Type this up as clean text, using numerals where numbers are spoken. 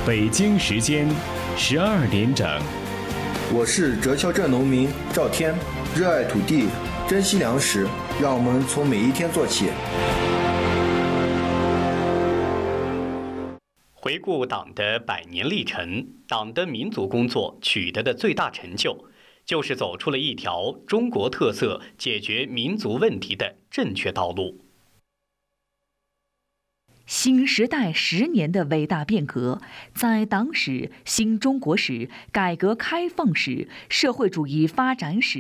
北京时间12点整， 我是哲蛟镇农民赵天，热爱土地，珍惜粮食，让我们从每一天做起。 回顾党的100年历程，党的民族工作取得的最大成就，就是走出了一条中国特色解决民族问题的正确道路。 新时代10年的伟大变革，在党史、新中国史、改革开放史、社会主义发展史